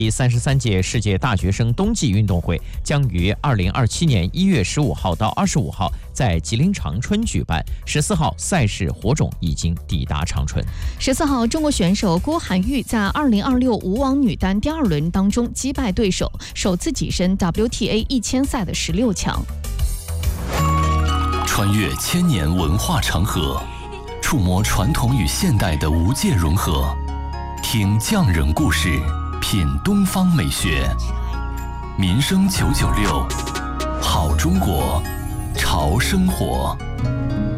第33届世界大学生冬季运动会将于2027年1月15号到25号在吉林长春举办。14号赛事火种已经抵达长春。 14号，中国选手郭涵玉在2026无网女单第2轮当中击败对手，首次跻身 WTA 1000赛的16强。 穿越千年文化长河，触摸传统与现代的无界融合，听匠人故事，品东方美学。民生996，好中国，潮生活。